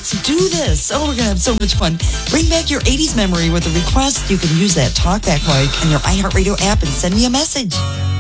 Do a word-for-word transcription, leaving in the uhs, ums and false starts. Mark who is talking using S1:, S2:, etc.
S1: Let's do this. Oh, we're going to have so much fun. Bring back your eighties memory with a request. You can use that TalkBack mic in your iHeartRadio app and send me a message.